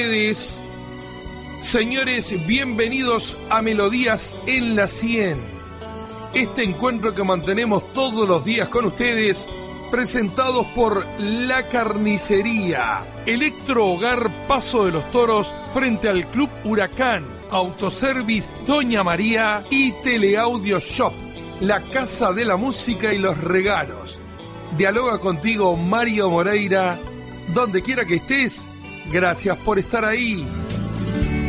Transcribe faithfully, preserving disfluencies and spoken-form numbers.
Señores, bienvenidos a Melodías en la cien. Este encuentro que mantenemos todos los días con ustedes, presentados por La Carnicería, Electro Hogar Paso de los Toros, frente al Club Huracán, Autoservice Doña María y Teleaudio Shop, la casa de la música y los regalos. Dialoga contigo Mario Moreira, donde quiera que estés. Gracias por estar ahí.